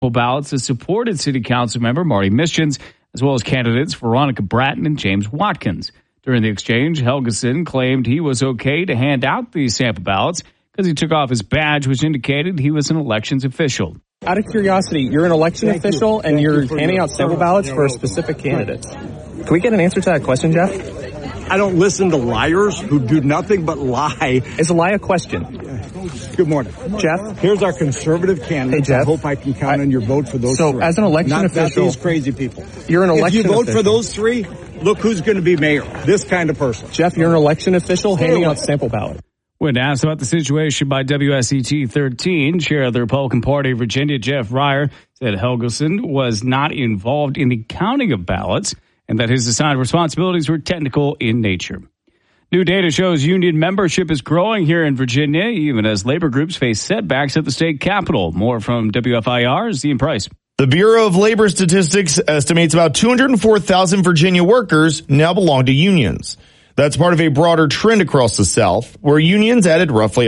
ballots as supported city council member Marty Mischens, as well as candidates Veronica Bratton and James Watkins. During the exchange, Helgeson claimed he was okay to hand out these sample ballots because he took off his badge, which indicated he was an elections official. Out of curiosity, you're an election official and you're handing out sample ballots for specific candidates. Can we get an answer to that question, Jeff? I don't listen to liars who do nothing but lie. Is a lie a question? Good morning. Jeff? Here's our conservative candidate. Hey, Jeff. I hope I can count on your vote for those three. So, as an election official... Not these crazy people. You're an election official. If you vote official. for those three, look who's going to be mayor. This kind of person. Jeff, you're an election official handing out sample ballots. When asked about the situation by WSET 13, chair of the Republican Party of Virginia, Jeff Ryer, said Helgeson was not involved in the counting of ballots and that his assigned responsibilities were technical in nature. New data shows union membership is growing here in Virginia, even as labor groups face setbacks at the state capitol. More from WFIR's Ian Price. The Bureau of Labor Statistics estimates about 204,000 Virginia workers now belong to unions. That's part of a broader trend across the South, where unions added roughly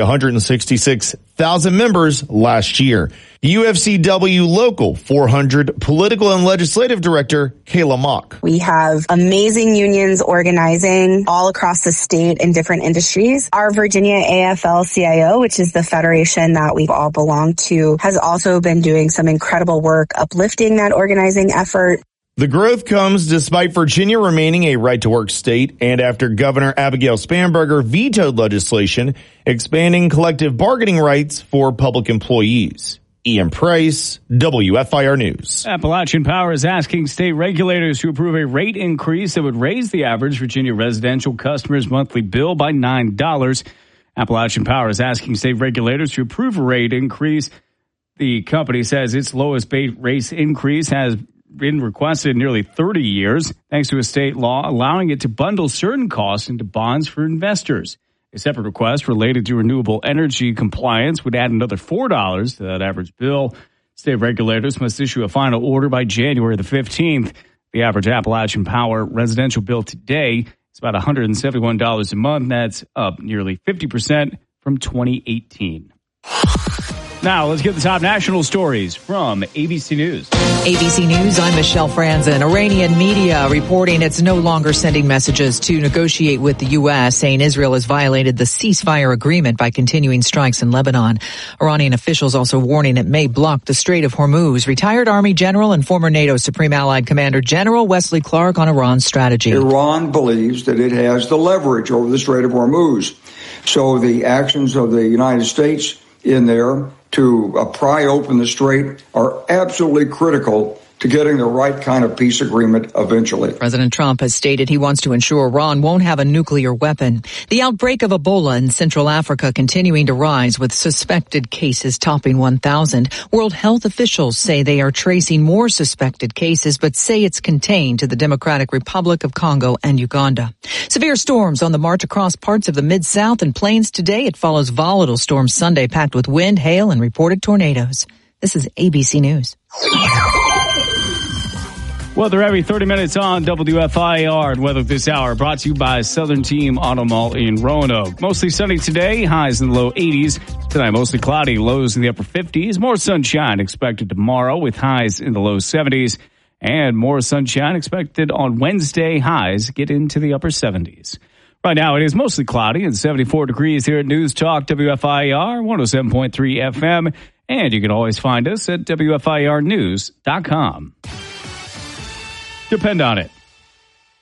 166,000 members last year. UFCW Local 400 Political and Legislative Director Kayla Mock. We have amazing unions organizing all across the state in different industries. Our Virginia AFL-CIO, which is the federation that we all belong to, has also been doing some incredible work uplifting that organizing effort. The growth comes despite Virginia remaining a right-to-work state and after Governor Abigail Spanberger vetoed legislation expanding collective bargaining rights for public employees. Ian Price, WFIR News. Appalachian Power is asking state regulators to approve a rate increase that would raise the average Virginia residential customer's monthly bill by $9. Appalachian Power is asking state regulators to approve a rate increase. The company says its lowest rate increase has been requested in nearly 30 years, thanks to a state law allowing it to bundle certain costs into bonds for investors. A separate request related to renewable energy compliance would add another $4 to that average bill. State regulators must issue a final order by January the 15th. The average Appalachian Power residential bill today is about $171 a month. That's up nearly 50% from 2018. Now, let's get the top national stories from ABC News. ABC News, I'm Michelle Franzen. Iranian media reporting it's no longer sending messages to negotiate with the U.S., saying Israel has violated the ceasefire agreement by continuing strikes in Lebanon. Iranian officials also warning it may block the Strait of Hormuz. Retired Army General and former NATO Supreme Allied Commander General Wesley Clark on Iran's strategy. Iran believes that it has the leverage over the Strait of Hormuz. So the actions of the United States in there to pry open the strait are absolutely critical to getting the right kind of peace agreement eventually. President Trump has stated he wants to ensure Iran won't have a nuclear weapon. The outbreak of Ebola in Central Africa continuing to rise with suspected cases topping 1,000. World health officials say they are tracing more suspected cases, but say it's contained to the Democratic Republic of Congo and Uganda. Severe storms on the march across parts of the Mid-South and Plains today. It follows volatile storms Sunday packed with wind, hail, and reported tornadoes. This is ABC News. Weather every 30 minutes on WFIR and weather this hour brought to you by Southern Team Auto Mall in Roanoke. Mostly sunny today, highs in the low 80s. Tonight, mostly cloudy, lows in the upper 50s. More sunshine expected tomorrow with highs in the low 70s. And more sunshine expected on Wednesday, highs get into the upper 70s. Right now, it is mostly cloudy and 74 degrees here at News Talk WFIR 107.3 FM. And you can always find us at WFIRnews.com. Depend on it.